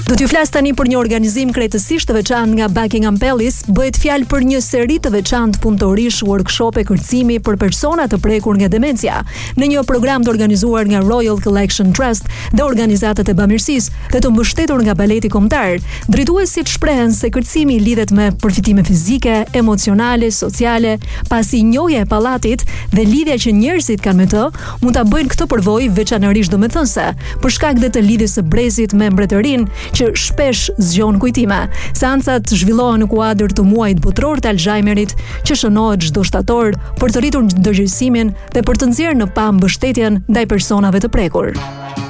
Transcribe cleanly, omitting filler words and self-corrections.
Do t'ju flas tani për një organizim krejtësisht të veçantë nga Buckingham Palace. Bëhet fjalë për një seri të veçantë punëtorish, workshope kërcimi për persona të prekur nga demencia, në një program të organizuar nga Royal Collection Trust dhe organizatat e bamirësisë dhe të mbështetur nga Baleti Kombëtar. Drejtuesit shprehen se kërcimi lidhet me përfitime fizike, emocionale, sociale, pasi njohja e pallatit dhe lidhja që njerëzit kanë me të mund ta bëjnë këtë përvojë veçanërisht domethënëse, për shkak dhe të lidhjes së brezit me mbretërinë që shpesh zgjon kujtime. Seancat zhvillohen në kuadër të muajit botror të Alzheimerit, që shënohet çdo shtator për të rritur ndërgjegjësimin dhe për të nxjerrë në pamb mbështetjen ndaj personave të prekur.